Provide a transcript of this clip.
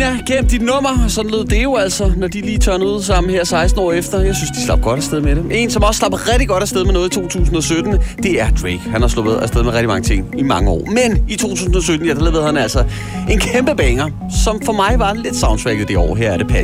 ja, gem dit nummer. Sådan lød det jo altså, når de lige tørnede ud sammen her 16 år efter. Jeg synes, de slap godt afsted med det. En, som også slap rigtig godt afsted med noget i 2017, det er Drake. Han har sluppet afsted med rigtig mange ting i mange år. Men i 2017, ja, der leverede han altså en kæmpe banger, som for mig var lidt soundtracket det år. Her er det